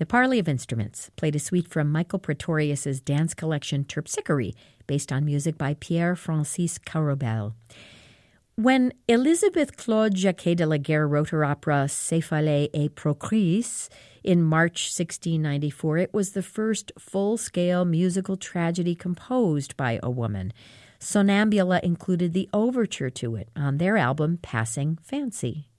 The Parley of Instruments played a suite from Michael Pretorius's dance collection Terpsichore, based on music by Pierre-Francis Carobel. When Elizabeth Claude Jacquet de la Guerre wrote her opera Céphalée et Procris in March 1694, it was the first full-scale musical tragedy composed by a woman. Sonnambula included the overture to it on their album Passing Fancy.